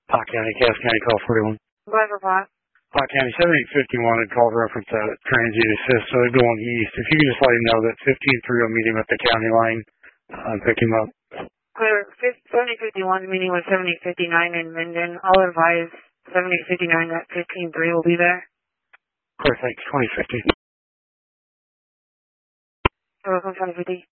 Pot County, Cass County, call 41. Whatever, Pot. Pot County 7851 had called reference to transient assist, so they're going east. If you could just let him know that 15-3 will meet him at the county line and pick him up. Clear. 7051 meeting with 7059 in Minden. I'll advise 7059 that 15-3 will be there. Clear, thanks. 2050. Welcome, 2050.